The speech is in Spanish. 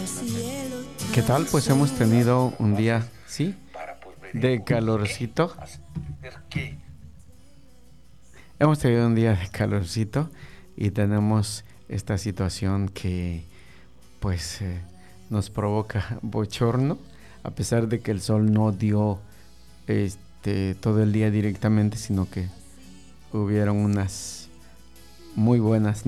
¿Qué tal? Pues hemos tenido un día, sí, de calorcito. Hemos tenido un día de calorcito y tenemos esta situación que pues nos provoca bochorno, a pesar de que el sol no dio todo el día directamente, sino que hubieron unas muy buenas